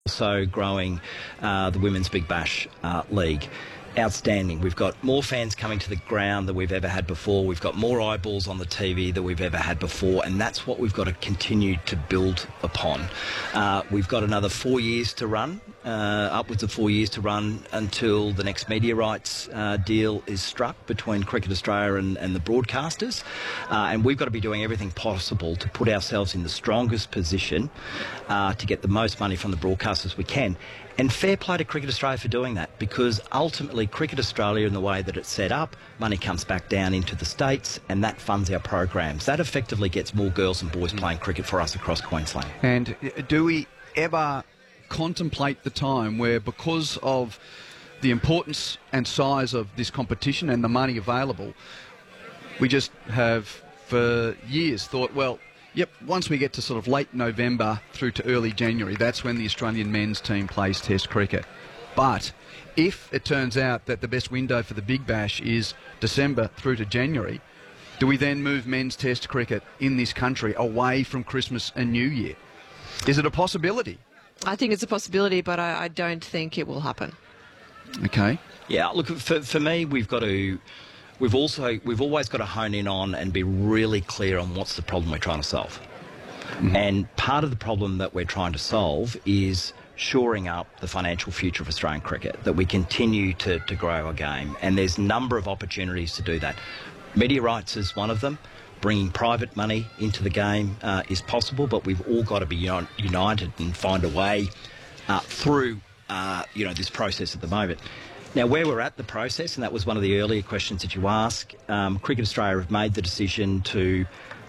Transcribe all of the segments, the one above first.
Also growing the Women's Big Bash League. Outstanding. We've got more fans coming to the ground than we've ever had before. We've got more eyeballs on the TV than we've ever had before, and that's what we've got to continue to build upon. We've got another 4 years to run, upwards of 4 years to run until the next media rights deal is struck between Cricket Australia and the broadcasters, and we've got to be doing everything possible to put ourselves in the strongest position to get the most money from the broadcasters we can. And fair play to Cricket Australia for doing that, because ultimately Cricket Australia, in the way that it's set up, money comes back down into the states and that funds our programs. That effectively gets more girls and boys playing cricket for us across Queensland. And do we ever contemplate the time where, because of the importance and size of this competition and the money available, we just have for years thought, well, yep, once we get to sort of late November through to early January, that's when the Australian men's team plays Test cricket. But if it turns out that the best window for the Big Bash is December through to January, do we then move men's Test cricket in this country away from Christmas and New Year? Is it a possibility? I think it's a possibility, but I don't think it will happen. Okay. Yeah, look, for me, we've always got to hone in on and be really clear on what's the problem we're trying to solve. Mm-hmm. And part of the problem that we're trying to solve is shoring up the financial future of Australian cricket, that we continue to grow our game. And there's a number of opportunities to do that. Media rights is one of them. Bringing private money into the game is possible, but we've all got to be united and find a way through this process at the moment. Now, where we're at the process, and that was one of the earlier questions that you asked, Cricket Australia have made the decision to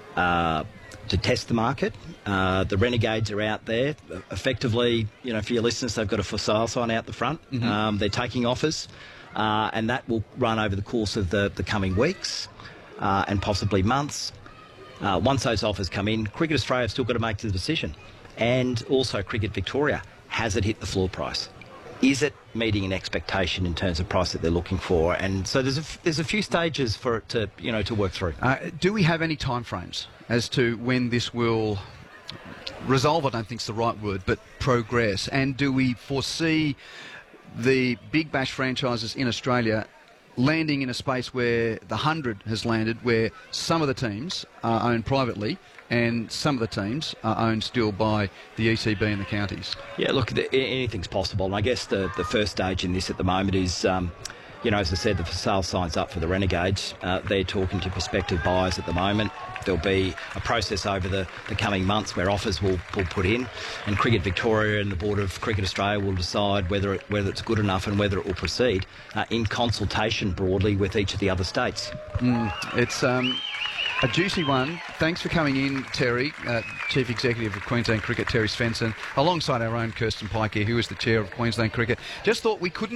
test the market. The Renegades are out there. Effectively, for your listeners, they've got a for sale sign out the front. Mm-hmm. They're taking offers, and that will run over the course of the coming weeks and possibly months. Once those offers come in, Cricket Australia have still got to make the decision. And also Cricket Victoria, has it hit the floor price? Is it meeting an expectation in terms of price that they're looking for? And so there's a few stages for it to work through. Do we have any timeframes as to when this will resolve? I don't think it's the right word, but progress. And do we foresee the Big Bash franchises in Australia landing in a space where the 100 has landed, where some of the teams are owned privately and some of the teams are owned still by the ECB and the counties? Yeah, look, anything's possible. And I guess the first stage in this at the moment is, as I said, the for sale sign's up for the Renegades. They're talking to prospective buyers at the moment. There'll be a process over the coming months where offers will put in, and Cricket Victoria and the Board of Cricket Australia will decide whether it's good enough and whether it will proceed in consultation broadly with each of the other states. It's a juicy one. Thanks for coming in, Terry, Chief Executive of Queensland Cricket, Terry Svensson, alongside our own Kirsten Pike here, who is the Chair of Queensland Cricket. Just thought we couldn't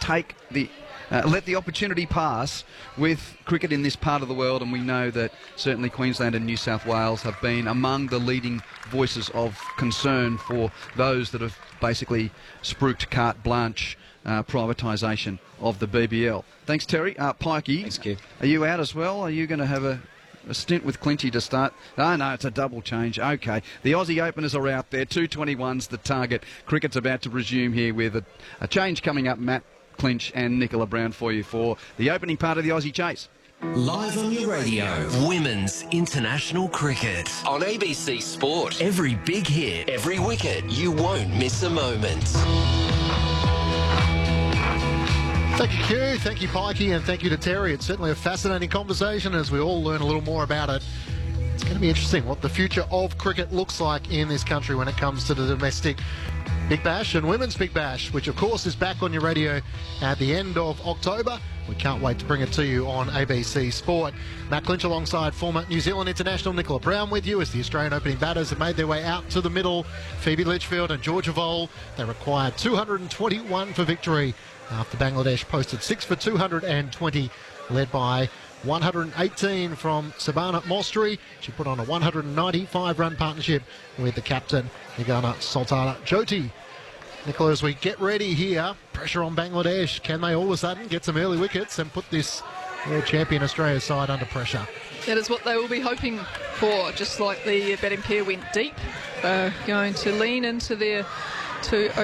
let the opportunity pass with cricket in this part of the world, and we know that certainly Queensland and New South Wales have been among the leading voices of concern for those that have basically spruiked carte blanche privatisation of the BBL. Thanks, Terry. Pikey, thanks, Kev. Are you out as well? Are you going to have a stint with Clinty to start? No, it's a double change. Okay. The Aussie openers are out there. 221's the target. Cricket's about to resume here with a change coming up. Matt Clinch and Nicola Brown for you for the opening part of the Aussie Chase. Live on your radio, Women's International Cricket on ABC Sport. Every big hit, every wicket, you won't miss a moment. Thank you, Q. Thank you, Pikey, and thank you to Terry. It's certainly a fascinating conversation as we all learn a little more about it. It's going to be interesting what the future of cricket looks like in this country when it comes to the domestic Big Bash and Women's Big Bash, which of course is back on your radio at the end of October. We can't wait to bring it to you on ABC Sport. Matt Clinch alongside former New Zealand international Nicola Brown with you as the Australian opening batters have made their way out to the middle. Phoebe Litchfield and Georgia Vole, they required 221 for victory after Bangladesh posted 6 for 220, led by 118 from Sabana Mostri. She put on a 195-run partnership with the captain, Nigana Sultana Jyoti. Nicola, as we get ready here, pressure on Bangladesh. Can they all of a sudden get some early wickets and put this world champion Australia side under pressure? That is what they will be hoping for, just like the batting pair went deep. They're going to lean into their two